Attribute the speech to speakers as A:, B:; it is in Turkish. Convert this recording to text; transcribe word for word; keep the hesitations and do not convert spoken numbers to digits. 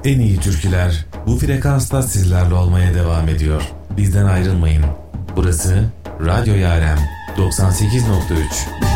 A: En iyi türküler bu frekansta sizlerle olmaya devam ediyor. Bizden ayrılmayın. Burası Radyo Yarem doksan sekiz nokta üç.